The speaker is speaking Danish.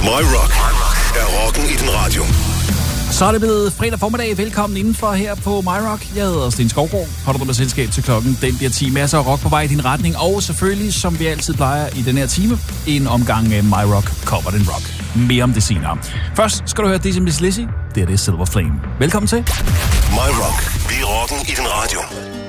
My Rock er rocken i din radio. Så er det blevet fredag formiddag. Velkommen indenfor her på My Rock. Jeg hedder Sten Skovgaard. Holder du med selskab til klokken. Den bliver 10. Masser af rock på vej i din retning. Og selvfølgelig, som vi altid plejer i den her time, en omgang My Rock Covered in Rock. Mere om det senere. Først skal du høre Dizzy Miss Lizzy. Det er Silver Flame. Velkommen til. My Rock. Vi er rocken i din radio.